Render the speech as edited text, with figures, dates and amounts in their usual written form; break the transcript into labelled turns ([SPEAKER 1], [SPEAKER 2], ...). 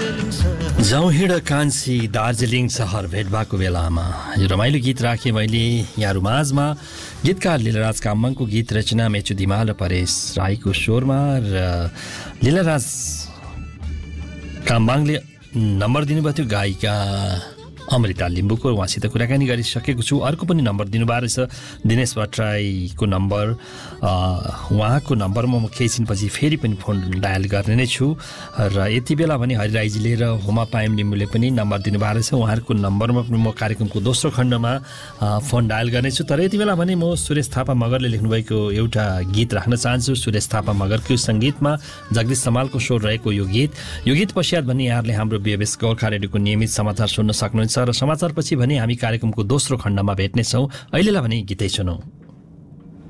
[SPEAKER 1] जाउँ हिँड कान्छी दार्जिलिङ सहर भेट भएको बेलामा यो रमाइलो गीत राखेँ मैले यहाँहरू माझमा। गीतकार लीलाराज काम्बाङको गीत रचना मेचु धिमाल र परेश राईको स्वरमा र लीलाराज काम्बाङले नम्बर दिनुभएको थियो गायिका अमृता लिम्बूको। उहाँसित कुराकानी गरिसकेको छु। अर्को पनि नम्बर दिनुभएको रहेछ दिनेश भट्टराईको नम्बर। उहाँको नम्बरमा म केही छिनपछि फेरि पनि फोन डायल गर्ने नै छु। र यति बेला भने हरिराईजीले र हुमा पायम लिम्बूले पनि नम्बर दिनुभएको रहेछ। उहाँहरूको नम्बरमा पनि म कार्यक्रमको दोस्रो खण्डमा फोन डायल गर्नेछु। तर यति बेला भने म सुरेश थापा मगरले लेख्नुभएको एउटा गीत राख्न चाहन्छु। सुरेश थापा मगरको सङ्गीतमा जगदीश समालको स्वर रहेको यो गीत पश्चात भने यहाँहरूले हाम्रो बीएबएस गोर्खा रेडियोको नियमित समाचार सुन्न सक्नुहुन्छ र समाचारपछि भने हामी कार्यक्रमको दोस्रो खण्डमा भेट्नेछौँ। अहिलेलाई भने गीतै सुनौँ।